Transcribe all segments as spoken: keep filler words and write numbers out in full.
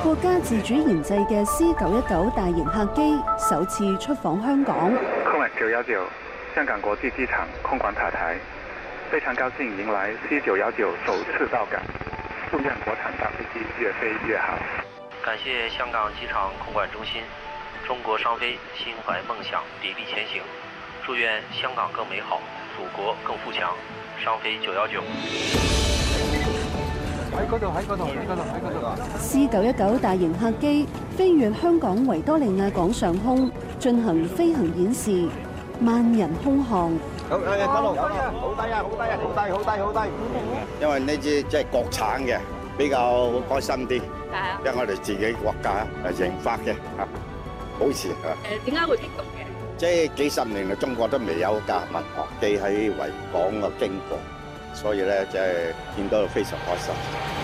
國家自主研製嘅 C 九一九大型客機首次出訪香港。 空管九一九香港國際機場空管塔台，非常高興迎來 C 九一九首次到港，祝願國產大飛機越飛越好。 感謝香港機場空管中心，中國商飛心懷夢想，砥礪前行，祝願香港更美好，祖國更富強。商飛九一九。 喺嗰度，喺嗰度，喺嗰度，喺嗰度。 C 九一九大型客機飛越香港維多利亞港上空，進行飛行演示，萬人空巷。 好，誒，一路，好低啊，好低啊，好低，好低，好低。因為呢支即係國產嘅，比較開心啲。 係啊。 因為我哋自己國家係研發嘅，嚇，好似嚇。 誒，點解會激動嘅？ 即係幾十年嚟，中國都未有架民航機喺維港嘅經過。所以咧，即係見到非常開心。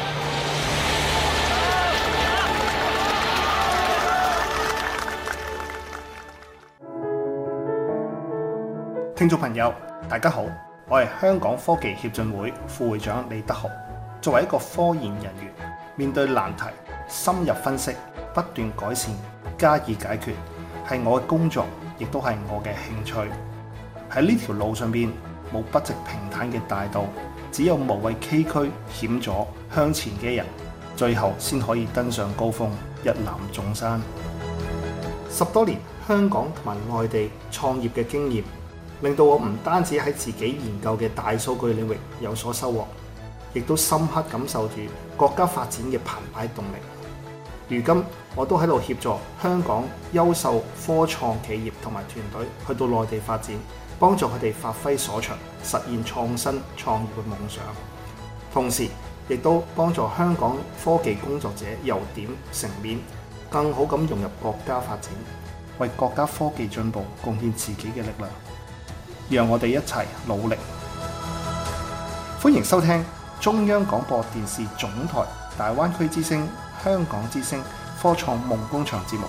聽眾朋友，大家好，我係香港科技協進會副會長李德豪。作為一個科研人員，面對難題，深入分析，不斷改善，加以解決，係我嘅工作，亦都係我嘅興趣。喺呢條路上邊，冇不直平坦嘅大道，只有無畏崎嶇險阻向前嘅人，最後先可以登上高峰，一覽眾山。十多年香港同埋外地創業嘅經驗，令到我唔單止喺自己研究嘅大數據領域有所收穫，亦都深刻感受住國家發展嘅澎湃動力。如今我都喺度協助香港優秀科創企業同埋團隊去到內地發展，幫助佢哋發揮所長，實現創新創業嘅夢想。同時亦都幫助香港科技工作者由點成面，更好咁融入國家發展，為國家科技進步貢獻自己嘅力量。讓我哋一齊努力。歡迎收聽中央廣播電視總台大灣區之聲、香港之聲科創夢工場節目。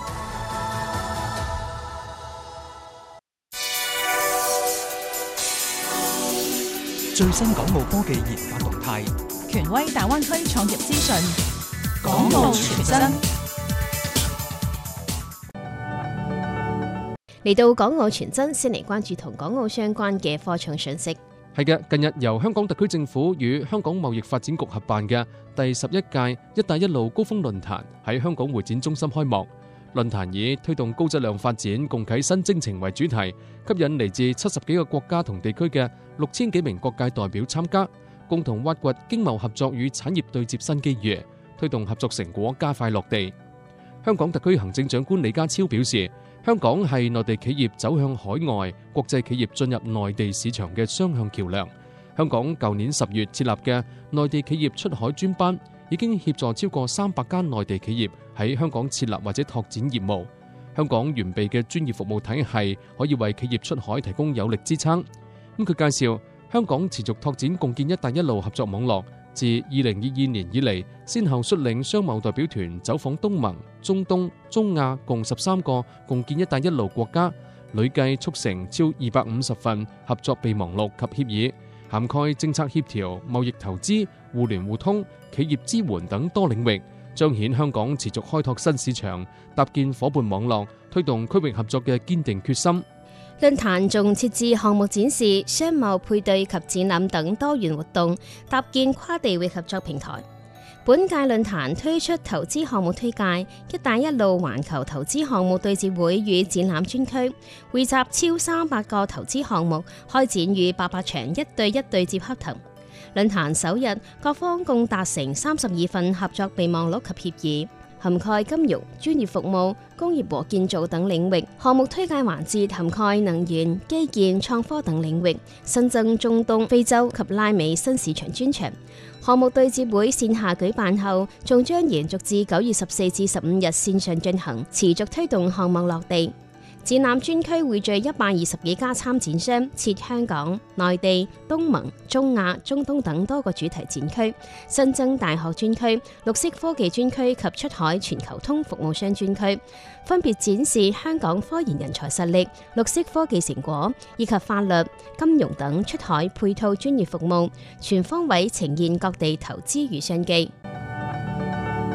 最新港澳科技研發動態， 權威大灣區創業資訊， 港澳全真。 嚟到港澳全真，先嚟關注同港澳相關嘅科創訊息。 係嘅，近日由香港特區政府與香港貿易發展局合辦嘅第十一屆一帶一路高峰論壇喺香港會展中心開幕。論壇以推動高質量發展、共啟新征程為主題，吸引嚟自七十幾個國家同地區嘅六千幾名各界代表參加，共同挖掘經貿合作與產業對接新機遇，推動合作成果加快落地。香港特區行政長官李家超表示，香港係內地企業走向海外、國際企業進入內地市場嘅雙向橋樑。香港舊年十月設立嘅內地企業出海專班，已經協助超過三百間內地企業喺香港設立或者拓展業務。香港完備嘅專業服務體系可以為企業出海提供有力支撐。咁佢介紹，香港持續拓展共建一帶一路合作網絡，自二零二二年以嚟，先後率領商貿代表團走訪東盟、中東、中亞共十三個共建一帶一路國家，累計促成超二百五十份合作備忘錄及協議，涵蓋政策協調、貿易投資、互聯互通、企業支援等多領域，彰顯香港持續開拓新市場、搭建夥伴網絡、推動區域合作嘅堅定決心。 論壇仲設置項目展示、商貿配對及展覽等多元活動，搭建跨地域合作平台。本屆論壇推出投資項目推介、一帶一路環球投資項目對接會與展覽專區，匯集超三百個投資項目，開展逾八百場一對一對接洽談。論壇首日，各方共達成三十二份合作備忘錄及協議，涵蓋金融、專業服務、工業和建造等領域。項目推介環節涵蓋能源、基建、創科等領域，新增中東、非洲及拉美新市場專場。項目對接會線下舉辦後，仲將延續至九月十四至十五日線上進行，持續推動項目落地。展覽專區匯聚一百二十幾家參展商，設香港、內地、東盟、中亞、中東等多個主題展區，新增大學專區、綠色科技專區及出海全球通服務商專區，分別展示香港科研人才實力、綠色科技成果以及法律、金融等出海配套專業服務，全方位呈現各地投資與商機。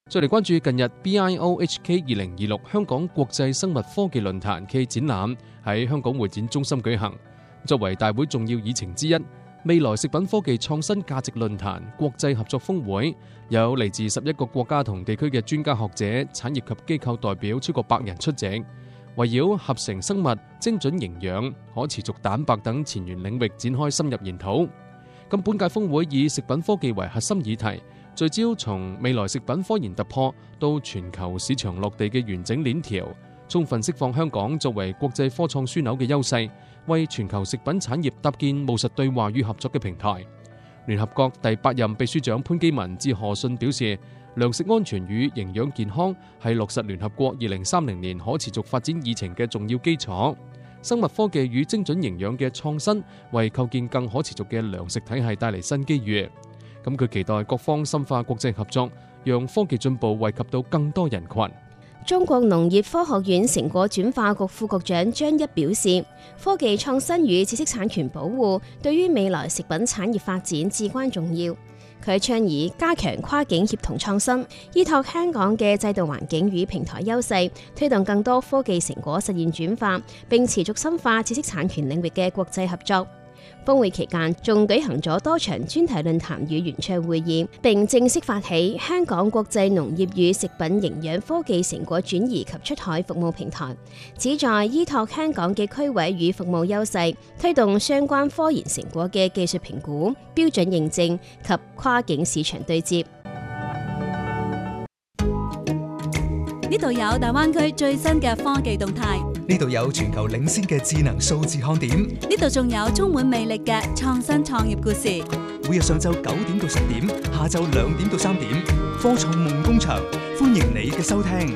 再嚟關注近日 B I O H K 二零二六香港國際生物科技論壇暨展覽喺香港會展中心舉行。作為大會重要議程之一，未來食品科技創新價值論壇國際合作峰會有嚟自十一個國家同地區嘅專家學者、產業及機構代表超過百人出席，圍繞合成生物、精準營養、可持續蛋白等前沿領域展開深入研討。咁本屆峰會以食品科技為核心議題，聚焦從未來食品科研突破到全球市場落地嘅完整鏈條，充分釋放香港作為國際科創樞紐嘅優勢，為全球食品產業搭建務實對話與合作嘅平台。聯合國第八任秘書長潘基文致賀信表示，糧食安全與營養健康係落實聯合國二零三零年可持續發展議程嘅重要基礎。生物科技與精準營養嘅創新，為構建更可持續嘅糧食體系帶嚟新機遇。咁佢期待各方深化國際合作，讓科技進步惠及到更多人群。 中國農業科學院成果轉化局副局長張一表示，科技創新與知識產權保護對於未來食品產業發展至關重要。佢倡議加強跨境協同創新，依託香港嘅制度環境與平台優勢，推動更多科技成果實現轉化，並持續深化知識產權領域嘅國際合作。峰會期間仲舉行咗多場專題論壇與圓桌會議，並正式發起香港國際農業與食品營養科技成果轉移及出海服務平台，旨在依託香港嘅區位與服務優勢，推動相關科研成果嘅技術評估、標準認證及跨境市場對接。 呢度有大灣區最新嘅科技動態， 呢度有全球領先嘅智能數字看點， 呢度仲有充滿魅力嘅創新創業故事。 每日上晝九點到十點，下晝兩點到三點，科創夢工場，歡迎你嘅收聽。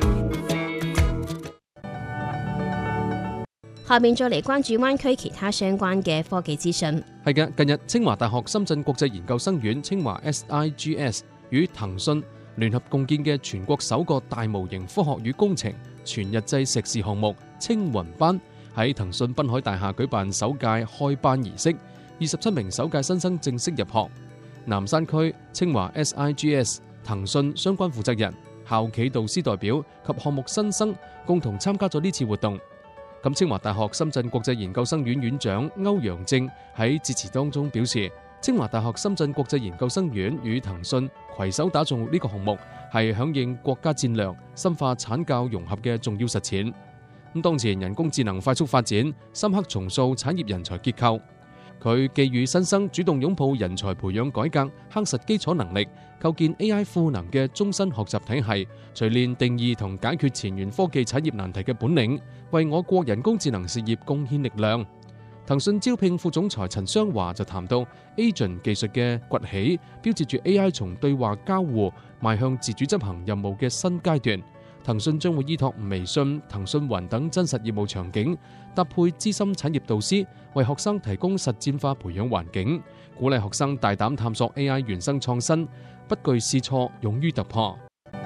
下面再嚟關注灣區其他相關嘅科技資訊。 係嘅，近日清華大學深圳國際研究生院清華 S I G S 與騰訊聯合共建嘅全國首個大模型科學與工程全日制碩士項目青雲班喺騰訊濱海大廈舉辦首屆開班儀式，二十七名首屆新生正式入學。南山區清華 S I G S、騰訊相關負責人、校企導師代表及項目新生共同參加咗呢次活動。咁清華大學深圳國際研究生院院長歐陽正喺致辭當中表示，清華大學深圳國際研究生院與騰訊攜手打造呢個項目，係響應國家戰略、深化產教融合嘅重要實踐。咁當前人工智能快速發展，深刻重塑產業人才結構。佢寄予新生主動擁抱人才培養改革，夯實基礎能力，構建 A I 賦能嘅終身學習體系，錘煉定義同解決前沿科技產業難題嘅本領，為我國人工智能事業貢獻力量。騰訊招聘副總裁陳雙華就談到 Agent 技術嘅崛起，標誌住 A I 從對話交互邁向自主執行任務嘅新階段。騰訊將會依託微信、騰訊雲等真實業務場景，搭配資深產業導師，為學生提供實踐化培養環境，鼓勵學生大膽探索 A I 原生創新，不懼試錯，勇於突破。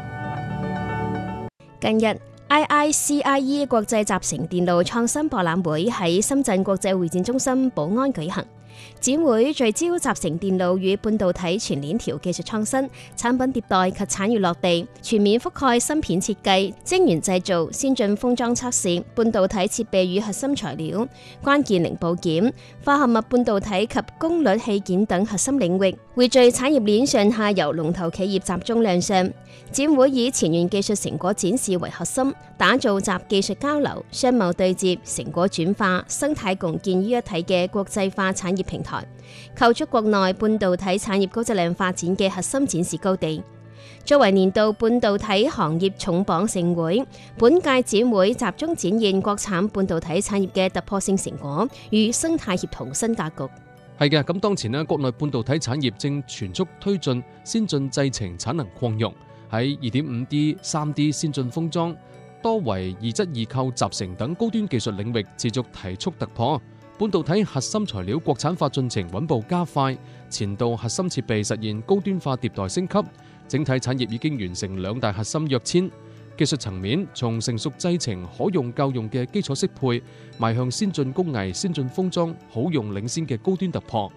近日I I C I E 國際集成電路創新博覽會喺深圳國際會展中心寶安舉行。展會聚焦集成電路與半導體全鏈條技術創新、產品迭代及產業落地，全面覆蓋芯片設計、晶圓製造、先進封裝測試、半導體設備與核心材料、關鍵零部件、化合物半導體及功率器件等核心領域，匯聚產業鏈上下游龍頭企業集中亮相。展會以前沿技術成果展示為核心，打造集技術交流、商貿對接、成果轉化、生態共建於一體嘅國際化產業平台，構築國內半導體產業高質量發展嘅核心展示高地。作為年度半導體行業重磅盛會，本屆展會集中展現國產半導體產業嘅突破性成果與生態協同新格局。 係嘅，咁當前呢，國內半導體產業正全速推進先進製程產能擴容，喺 二點五 D、三 D 先進封裝、多維二質二構集成等高端技術領域持續提速突破。半導體核心材料國產化進程穩步加快，前度核心設備實現高端化迭代升級，整體產業已經完成兩大核心躍遷。技術層面，從成熟製程可用夠用嘅基礎適配，邁向先進工藝、先進封裝好用領先嘅高端突破。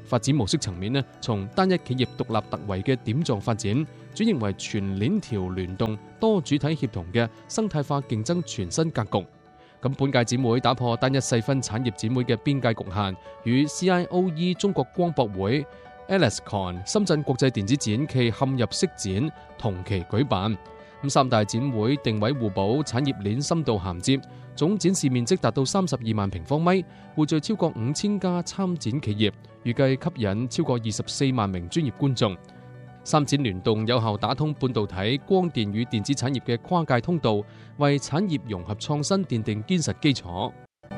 發展模式層面呢，從單一企業獨立突圍嘅點狀發展，轉型為全鏈條聯動、多主體協同嘅生態化競爭全新格局。咁本屆展會打破單一細分產業展會嘅邊界局限，與 C I O E 中國光博會、ALEXCON 深圳國際電子展暨嵌入式展同期舉辦。咁三大展會定位互補，產業鏈深度銜接，總展示面積達到三十二萬平方米，匯聚超過五千家參展企業，預計吸引超過二十四萬名專業觀眾。三展聯動有效打通半導體、光電與電子產業嘅跨界通道，為產業融合創新奠定堅實基礎。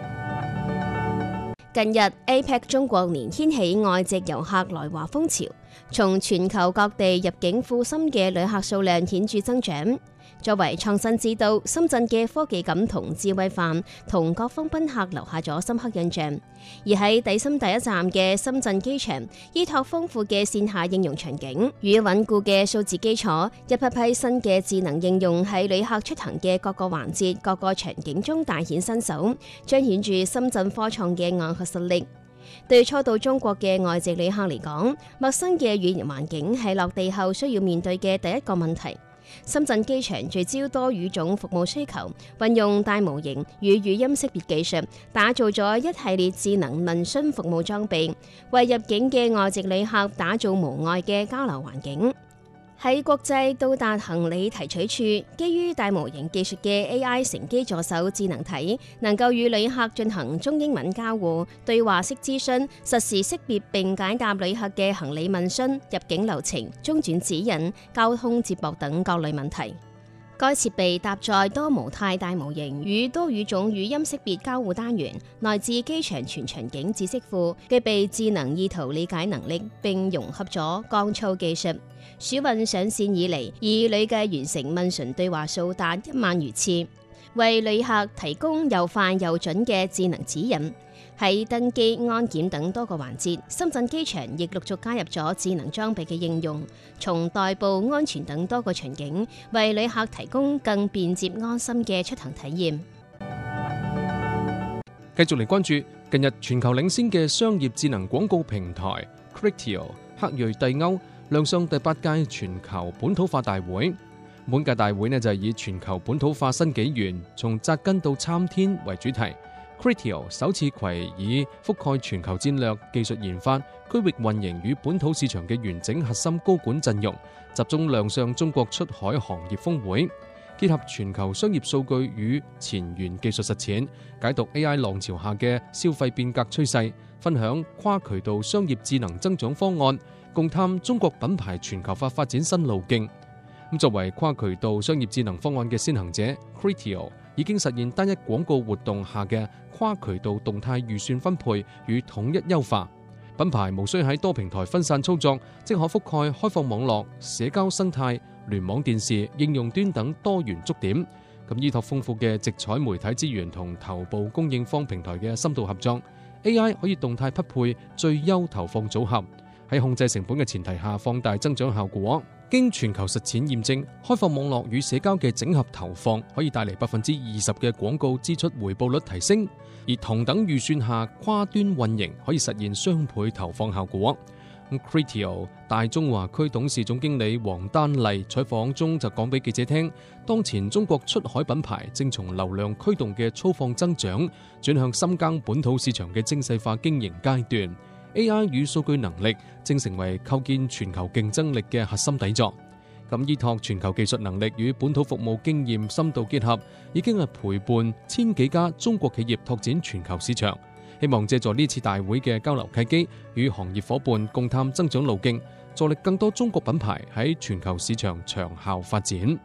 近日 A P E C 中國年掀起外籍遊客來華風潮，從全球各地入境赴深嘅旅客數量顯著增長。作為創新之都，深圳嘅科技感同智慧範同各方賓客留下咗深刻印象。而喺抵深第一站嘅深圳機場，依託豐富嘅線下應用場景與穩固嘅數字基礎，一批批新嘅智能應用喺旅客出行嘅各個環節、各個場景中大顯身手，彰顯住深圳科創嘅硬核實力。對初到中國嘅外籍旅客嚟講，陌生嘅語言環境係落地後需要面對嘅第一個問題。深圳機場聚焦多語種服務需求，運用大模型與語音識別技術，打造咗一系列智能問詢服務裝備，為入境嘅外籍旅客打造無礙嘅交流環境。喺國際到達行李提取處，基於大模型技術嘅 A I 乘機助手智能體，能夠與旅客進行中英文交互、對話式諮詢、實時識別並解答旅客嘅行李問詢、入境流程、中轉指引、交通接駁等各類問題。該設備搭載多模態大模型與多語種語音識別交互單元，內置機場全場景知識庫，具備智能意圖理解能力，並融合咗降噪技術。暑運上線以嚟，已累計完成問詢對話數達一萬餘次，為旅客提供又快又準嘅智能指引。喺登機、安檢等多個環節，深圳機場亦陸續加入咗智能裝備嘅應用，從代步、安全等多個場景，為旅客提供更便捷、安心嘅出行體驗。 繼續嚟關注近日全球領先嘅商業智能廣告平台 Criteo 克瑞蒂歐亮相第八屆全球本土化大會。本屆大會呢就係以全球本土化新紀元，從紮根到參天為主題。Criteo 首次攜以覆蓋全球戰略、技術研發、區域運營與本土市場嘅完整核心高管陣容，集中亮相中國出海行業峰會，結合全球商業數據與前沿技術實踐，解讀 A I 浪潮下嘅消費變革趨勢，分享跨渠道商業智能增長方案，共探中國品牌全球化發展新路徑。咁作為跨渠道商業智能方案嘅先行者 Criteo 已經實現單一廣告活動下嘅跨渠道動態預算分配與統一優化，品牌無需喺多平台分散操作，即可覆蓋開放網絡、社交生態、聯網電視、應用端等多元觸點。咁依託豐富嘅直採媒體資源同頭部供應方平台嘅深度合作， A I 可以動態匹配最優投放組合，喺控制成本嘅前提下放大增長效果。經全球實踐驗證，開放網絡與社交嘅整合投放可以帶嚟百分之二十嘅廣告支出回報率提升，而同等預算下跨端運營可以實現雙倍投放效果。Criteo 大中華區董事總經理黃丹麗採訪中就講俾記者聽，當前中國出海品牌正從流量驅動嘅粗放增長，轉向深耕本土市場嘅精細化經營階段。A I 與數據能力正成為構建全球競爭力嘅核心底座。咁依託全球技術能力與本土服務經驗深度結合，已經係陪伴千幾家中國企業拓展全球市場。希望借助呢次大會嘅交流契機，與行業夥伴共探增長路徑，助力更多中國品牌喺全球市場長效發展。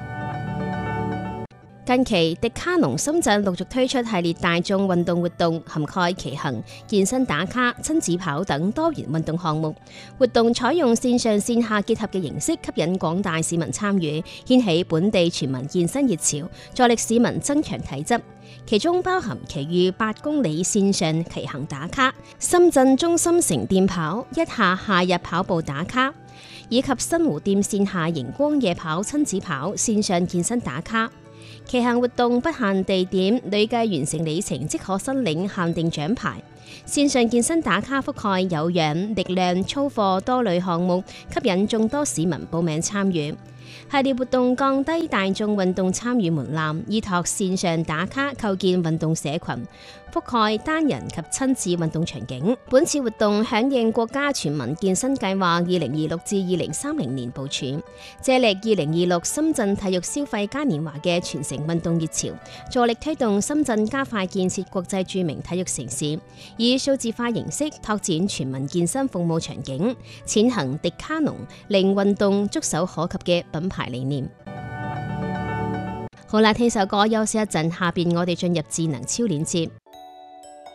近期迪卡儂深圳陸續推出系列大眾運動活動，涵蓋騎行、健身打卡、親子跑等多元運動項目。活動採用線上線下結合嘅形式，吸引廣大市民參與，掀起本地全民健身熱潮，助力市民增強體質。其中包含其餘八公里線上騎行打卡、深圳中心城電跑、一下夏日跑步打卡，以及新湖店線下熒光夜跑、親子跑、線上健身打卡。騎行活動不限地點，累計完成里程即可申領限定獎牌。 線上健身打卡覆蓋有氧、力量、操課多類項目，吸引眾多市民報名參與。系列活動降低大眾運動參與門檻，依託線上打卡構建運動社群，覆蓋單人及親子運動場景。本次活動響應國家全民健身計劃二零二六至二零三零年部署，借力二零二六深圳體育消費嘉年華嘅全城運動熱潮，助力推動深圳加快建設國際著名體育城市，以數字化形式拓展全民健身服務場景，踐行迪卡儂令運動觸手可及嘅品牌理念。好啦，聽首歌休息一陣，下邊我哋進入智能超鏈接。